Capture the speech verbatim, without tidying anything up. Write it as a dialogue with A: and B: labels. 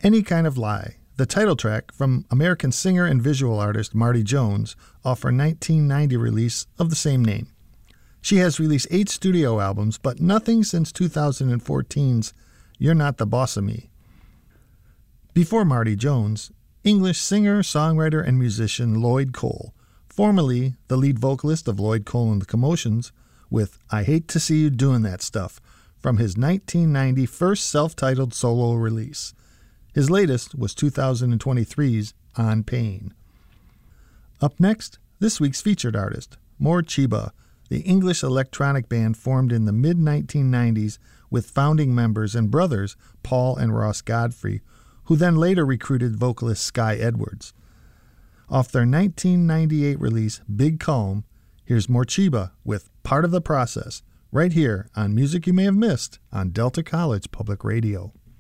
A: Any Kind of Lie, the title track from American singer and visual artist Marty Jones, off her nineteen ninety release of the same name. She has released eight studio albums, but nothing since two thousand fourteen's You're Not the Boss of Me. Before Marty Jones, English singer, songwriter, and musician Lloyd Cole, formerly the lead vocalist of Lloyd Cole and the Commotions, with I Hate to See You Doing That Stuff, from his nineteen ninety first self-titled solo release. His latest was two thousand twenty-three's On Pain. Up next, this week's featured artist, Morcheeba, the English electronic band formed in the mid nineteen nineties with founding members and brothers Paul and Ross Godfrey, who then later recruited vocalist Sky Edwards. Off their nineteen ninety-eight release, Big Calm, here's Morcheeba with Part of the Process, right here on Music You May Have Missed on Delta College Public Radio.